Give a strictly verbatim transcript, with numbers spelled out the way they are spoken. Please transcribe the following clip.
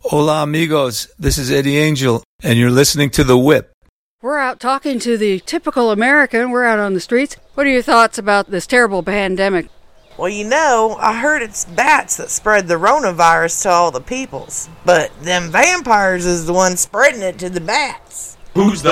Hola, amigos. This is Eddie Angel, and you're listening to The Whip. We're out talking to the typical American. We're out on the streets. What are your thoughts about this terrible pandemic? Well, you know, I heard it's bats that spread the coronavirus to all the peoples. But them vampires is the ones spreading it to the bats. Who's the